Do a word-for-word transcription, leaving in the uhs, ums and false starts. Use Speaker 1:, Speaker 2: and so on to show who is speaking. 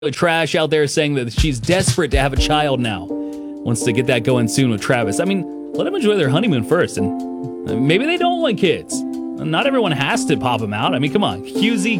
Speaker 1: Trash out there saying that she's desperate to have a child now. Wants to get that going soon with Travis. I mean, let them enjoy their honeymoon first, and maybe they don't want kids. Not everyone has to pop them out. I mean, come on. Q Z